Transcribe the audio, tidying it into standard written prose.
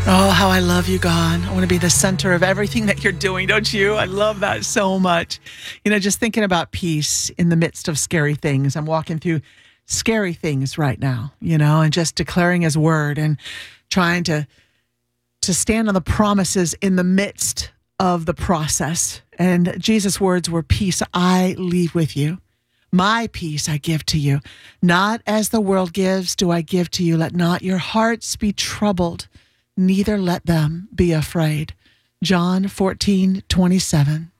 Oh, how I love you, God. I want to be the center of everything that you're doing, don't you? I love that so much. Just thinking about peace in the midst of scary things. I'm walking through scary things right now, and just declaring his word and trying to stand on the promises in the midst of the process. And Jesus' words were, peace I leave with you. My peace I give to you. Not as the world gives do I give to you. Let not your hearts be troubled, neither let them be afraid. John 14:27.